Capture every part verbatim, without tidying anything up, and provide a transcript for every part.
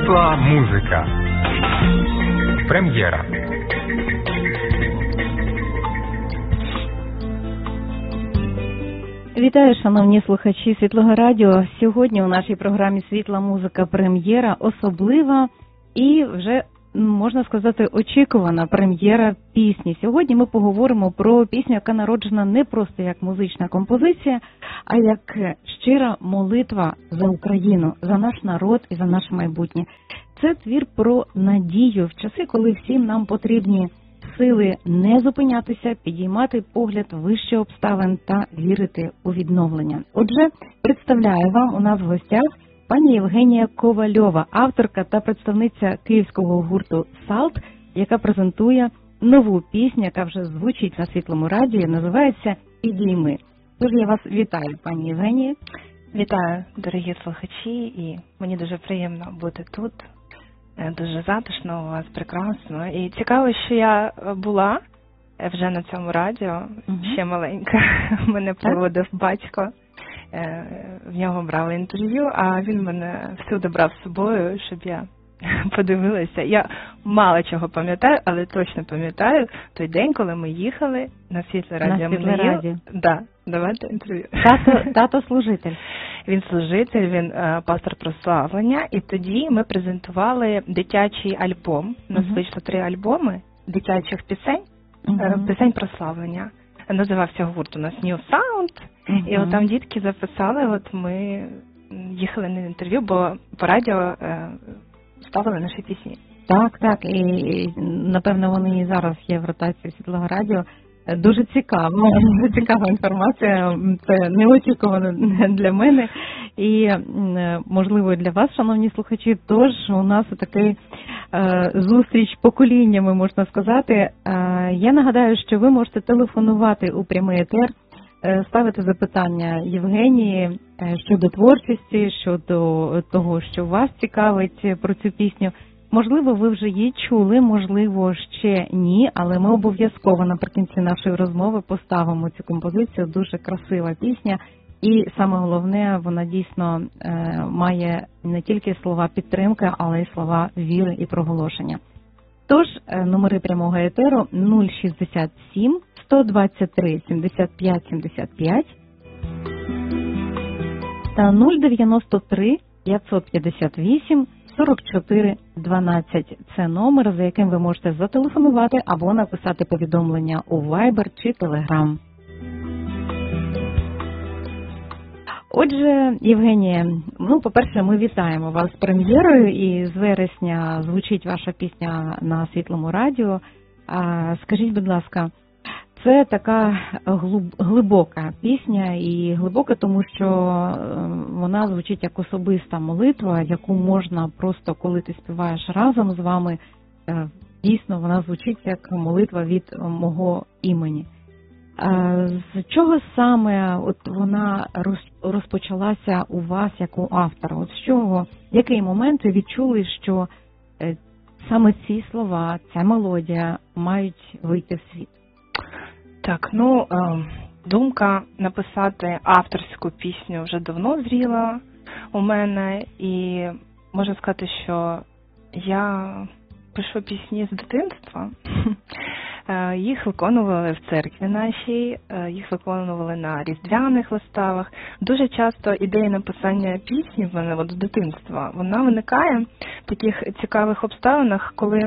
Світла музика. Прем'єра. Вітаю, шановні слухачі Світлого радіо. Сьогодні у нашій програмі «Світла музика. Прем'єра» особлива і вже, можна сказати, очікувана прем'єра пісні. Сьогодні ми поговоримо про пісню, яка народжена не просто як музична композиція, а як щира молитва за Україну, за наш народ і за наше майбутнє. Це твір про надію в часи, коли всім нам потрібні сили не зупинятися, підіймати погляд вище обставин та вірити у відновлення. Отже, представляю вам у нас в гостях пані Євгенія Ковальова, авторка та представниця київського гурту «Салт», яка презентує нову пісню, яка вже звучить на Світлому радіо, називається «Підійми». Тож я вас вітаю, пані Євгенія. Вітаю, дорогі слухачі, і мені дуже приємно бути тут. Дуже затишно у вас, прекрасно. І цікаво, що я була вже на цьому радіо, угу. ще маленька. Мене проводив батько, в нього брали інтерв'ю, а він мене всюди брав з собою, щоб я подивилася. Я мало чого пам'ятаю, але точно пам'ятаю той день, коли ми їхали на Світле радіо. На Світле радіо. Да, давайте інтерв'ю. Тато, тато служитель. Він служитель, він е, пастор прославлення, і тоді ми презентували дитячий альбом. У нас uh-huh. вийшло три альбоми дитячих пісень, uh-huh. е, пісень прославлення. Називався гурт у нас New Sound, uh-huh. і от там дітки записали, от ми їхали на інтерв'ю, бо по радіо е, ставили наші пісні. Так, так, і, і напевно вони і зараз є в ротації Світлого радіо. Дуже цікаво, дуже цікава інформація, це неочікувано для мене і, можливо, для вас, шановні слухачі. Тож у нас такий е, зустріч поколіннями, можна сказати. Е, я нагадаю, що ви можете телефонувати у прямий етер, е, ставити запитання Євгенії е, щодо творчості, щодо того, що вас цікавить про цю пісню. Можливо, ви вже її чули, можливо, ще ні, але ми обов'язково наприкінці нашої розмови поставимо цю композицію. Дуже красива пісня. І саме головне, вона дійсно е, має не тільки слова підтримки, але й слова віри і проголошення. Тож, е, номери прямого етеру нуль шістдесят сім сто двадцять три сімдесят п'ять сімдесят п'ять та нуль дев'яносто три п'ятсот п'ятдесят вісім сорок чотири дванадцять. Це номер, за яким ви можете зателефонувати або написати повідомлення у Viber чи Telegram. Отже, Євгенія, ну, по-перше, ми вітаємо вас з прем'єрою, і з вересня звучить ваша пісня на Світлому радіо. А, скажіть, будь ласка, це така глибока пісня, і глибока, тому що вона звучить як особиста молитва, яку можна просто, коли ти співаєш разом з вами, дійсно вона звучить як молитва від мого імені. З чого саме от вона розпочалася у вас як у автора? От з чого, в який момент ви відчули, що саме ці слова, ця мелодія мають вийти в світ? Так, ну, думка написати авторську пісню вже давно зріла у мене, і можна сказати, що я пишу пісні з дитинства. Їх виконували в церкві нашій, їх виконували на різдвяних виставах. Дуже часто ідея написання пісні в мене от з дитинства, вона виникає в таких цікавих обставинах, коли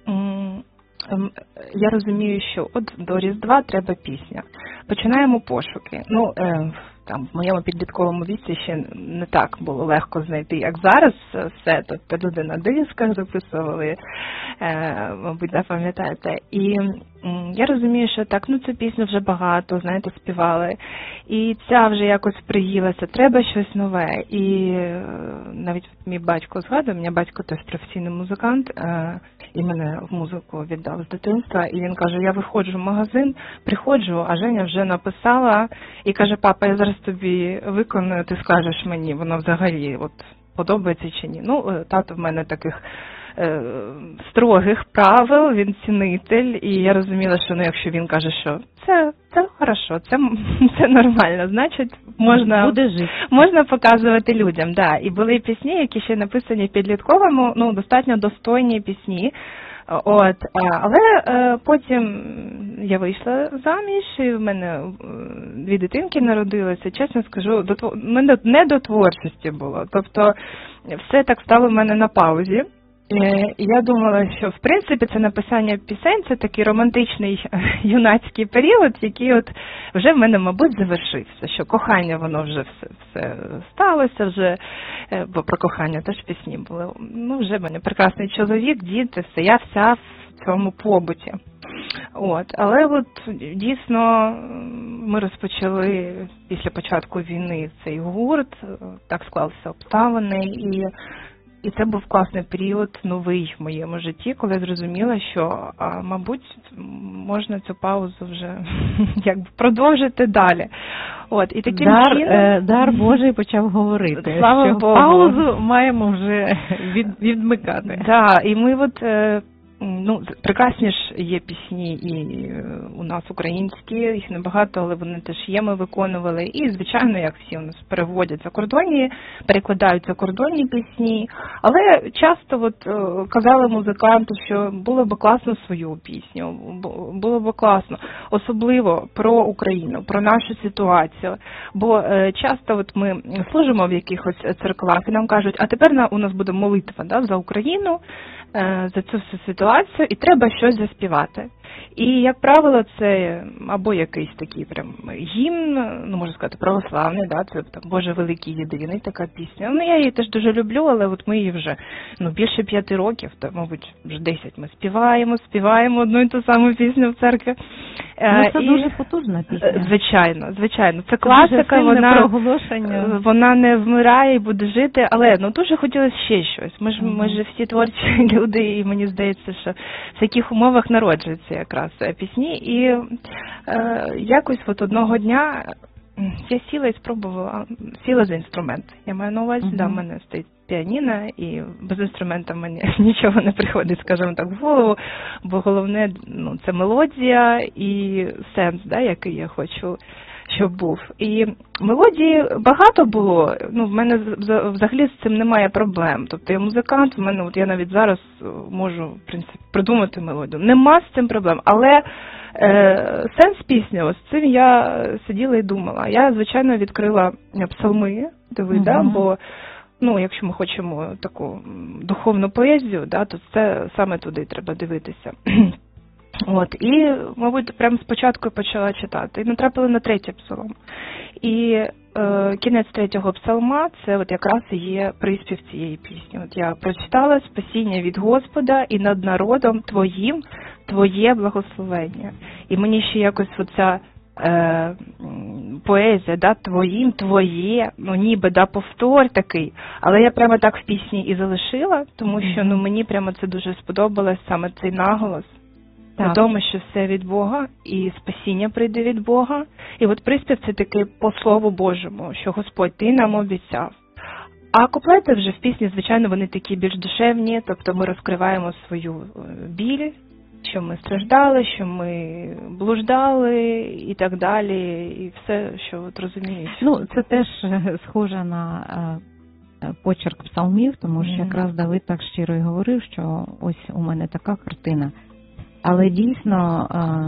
я розумію, що от до Різдва треба пісня. Починаємо пошуки. Ну, е, там, в моєму підлітковому віці ще не так було легко знайти, як зараз все. Тобто люди на дисках записували, е, мабуть, не пам'ятаєте. І м, я розумію, що так, ну цю пісню вже багато, знаєте, співали. І ця вже якось приїлася, треба щось нове. І е, навіть мій батько згадує, мій батько теж професійний музикант, е, і мене в музику віддав з дитинства. І він каже, я виходжу в магазин, приходжу, а Женя вже написала. І каже, папа, я зараз тобі виконую, ти скажеш мені, воно взагалі от подобається чи ні. Ну, тато в мене таких е, строгих правил, він цінитель, і я розуміла, що ну, якщо він каже, що це, це хорошо, це, це нормально, значить можна, буде жити. Можна показувати людям. Да. І були пісні, які ще написані в підлітковому, ну, достатньо достойні пісні. От, але е, потім я вийшла заміж, і в мене е, дві дитинки народилися. Чесно скажу, до мене не до творчості було. Тобто все так стало в мене на паузі. І я думала, що в принципі це написання пісень, це такий романтичний юнацький період, який от вже в мене, мабуть, завершився, що кохання воно вже все, все сталося, вже, бо про кохання теж пісні були. Ну, вже в мене прекрасний чоловік, діти, все, я вся в цьому побуті. От, але от дійсно ми розпочали після початку війни цей гурт, так склалися обставини, і І це був класний період, новий в моєму житті, коли я зрозуміла, що, а, мабуть, можна цю паузу вже якби продовжити далі. От, і таким дар, чином... е, дар Божий почав говорити, Слава що Богу. паузу маємо вже від, відмикати. Так, і ми от... Е, Ну, прекрасні ж є пісні і у нас українські, їх небагато, але вони теж є, ми виконували. І, звичайно, як всі у нас переводять закордонні, перекладають закордонні пісні. Але часто от, казали музиканту, що було б класно свою пісню, було б класно, особливо про Україну, про нашу ситуацію. Бо часто от ми служимо в якихось церквах і нам кажуть, а тепер у нас буде молитва, да, за Україну, за цю всю ситуацію, і треба щось заспівати. І, як правило, це або якийсь такий прям гімн, ну, можна сказати, православний, да, це там Боже великий єдиний, така пісня. Ну, я її теж дуже люблю, але от ми її вже, ну, більше п'яти років, то, мабуть, вже десять ми співаємо, співаємо одну і ту саму пісню в церкві. Ну, це і, дуже потужна пісня. Звичайно, звичайно. Це класика, вона, проголошення. Вона не вмирає і буде жити, але, ну, дуже хотілося ще щось. Ми ж, ми ж всі творчі люди, і мені здається, що в таких умовах народжуються якраз пісні. І е, якось от одного дня я сіла і спробувала, сіла за інструмент. Я маю на увазі, uh-huh. да, в мене стоїть піаніно, і без інструмента мені нічого не приходить, скажімо так, в голову, бо головне, ну, це мелодія і сенс, да, який я хочу, щоб був. І мелодії багато було, ну, в мене взагалі з цим немає проблем. Тобто я музикант, в мене, от я навіть зараз можу, в принципі, придумати мелодію. Нема з цим проблем, але е, сенс пісні, ось цим я сиділа і думала. Я, звичайно, відкрила псалми, диви, uh-huh. да, бо, ну, якщо ми хочемо таку духовну поезію, да, то це саме туди треба дивитися. От, і, мабуть, прямо спочатку почала читати. І натрапила на третій псалом. І е, кінець третього псалма, це от якраз і є приспів цієї пісні. От я прочитала «Спасіння від Господа і над народом Твоїм, Твоє благословення». І мені ще якось оця е, поезія, да, «Твоїм, Твоє», ну ніби, да, повтор такий. Але я прямо так в пісні і залишила, тому що, ну, мені прямо це дуже сподобалось, саме цей наголос. Так. Тому що все від Бога, і спасіння прийде від Бога. І от приспів це таки по Слову Божому, що Господь, Ти нам обіцяв. А куплети вже в пісні, звичайно, вони такі більш душевні, тобто ми розкриваємо свою біль, що ми страждали, що ми блуждали і так далі, і все, що от розумієш. Ну, це теж схоже на почерк псалмів, тому що mm-hmm. якраз Давид так щиро і говорив, що ось у мене така картина. Але дійсно,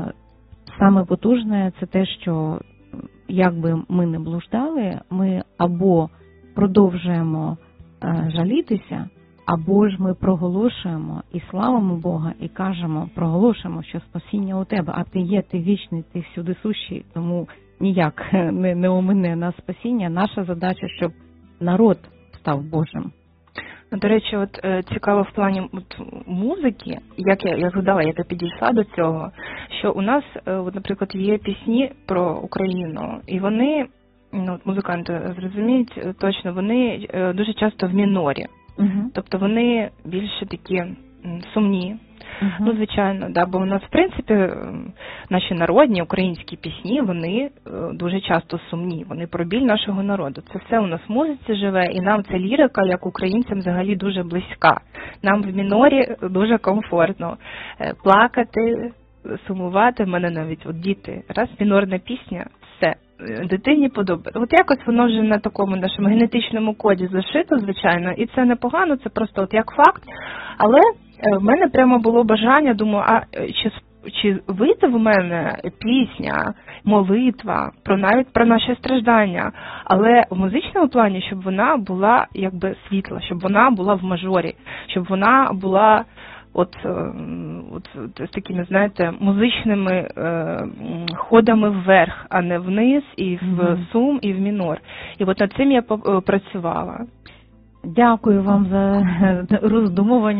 саме потужне це те, що як би ми не блуждали, ми або продовжуємо жалітися, або ж ми проголошуємо і славимо Бога, і кажемо, проголошуємо, що спасіння у тебе, а ти є, ти вічний, ти всюди сущий, тому ніяк не, не омине нас спасіння. Наша задача, щоб народ став Божим. До речі, от е, цікаво в плані от, музики, як я, я згадала, як я підійшла до цього, що у нас, е, от, наприклад, є пісні про Україну, і вони, ну, от музиканти зрозуміють точно, вони е, дуже часто в мінорі. Uh-huh. Тобто вони більше такі м, сумні. Uh-huh. Ну, звичайно, да, бо у нас, в принципі, наші народні українські пісні, вони дуже часто сумні, вони про біль нашого народу. Це все у нас в музиці живе, і нам ця лірика, як українцям, взагалі дуже близька. нам в мінорі дуже комфортно плакати, сумувати. В мене навіть от діти, раз мінорна пісня, все, дитині подобається. От якось воно вже на такому нашому генетичному коді зашито, звичайно, і це непогано, це просто от як факт. Але в мене прямо було бажання, думаю, а чи Чи вийде в мене пісня, молитва, про навіть про наші страждання, але в музичному плані, щоб вона була якби світла, щоб вона була в мажорі, щоб вона була от, от, от з такими, знаєте, музичними е, ходами вверх, а не вниз, і в mm-hmm. сум, і в мінор. І от над цим я працювала. Дякую вам за роздумування.